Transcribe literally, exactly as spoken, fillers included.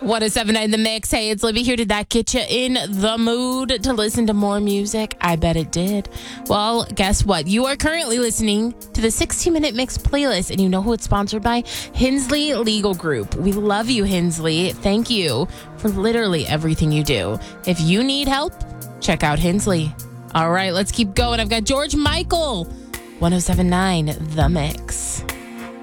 one oh seven point nine The Mix. Hey, it's Libby here. Did that get you in the mood to listen to more music? I bet it did. Well, guess what? You are currently listening to the sixty-minute Mix playlist, and you know who it's sponsored by? Hensley Legal Group. We love you, Hensley. Thank you for literally everything you do. If you need help, check out Hensley. All right, let's keep going. I've got George Michael, one oh seven point nine The Mix.